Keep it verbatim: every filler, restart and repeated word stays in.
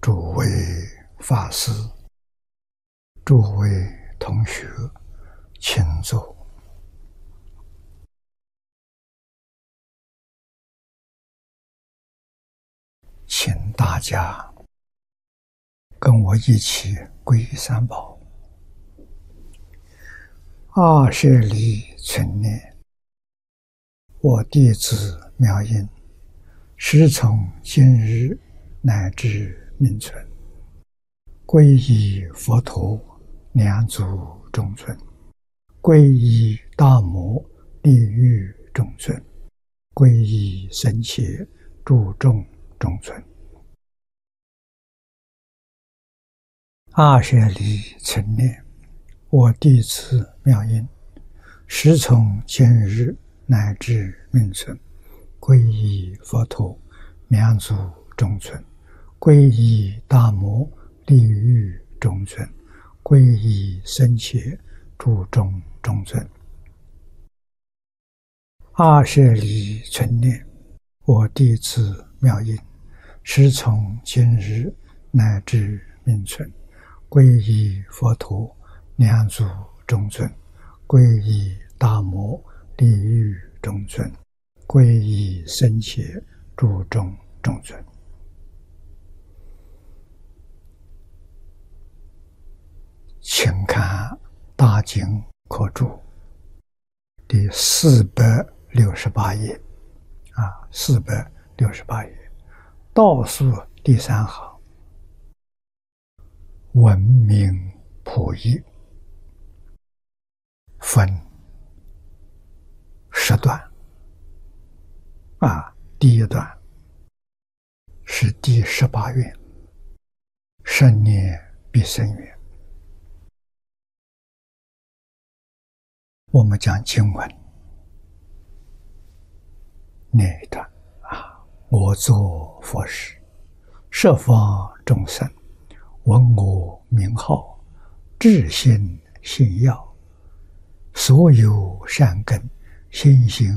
诸位法师、诸位同学，请坐。请大家跟我一起皈依三宝。二舍离存念，我弟子妙音，时从今日乃至命存，皈依佛陀，两足中尊；皈依大摩，利欲中尊；皈依僧伽，注重中尊。二舍离存念，我弟子妙音，时从今日乃至命存，皈依佛陀，两足中尊；皈依大摩，利欲中尊；皈依僧伽，注重中尊。二舍离存念，我弟子妙音，时从今日乃至命存，皈依佛陀，两足中尊；皈依大摩，利欲中尊；皈依僧伽，注重中尊。请看《大经科注》第四百六十八页啊，四百六十八页倒数第三行，闻名普义，分十段啊，第一段是第十八愿，生念必生愿。我们讲经文念一段啊，我作佛时，十方众生闻我名号，至心信要，所有善根，心行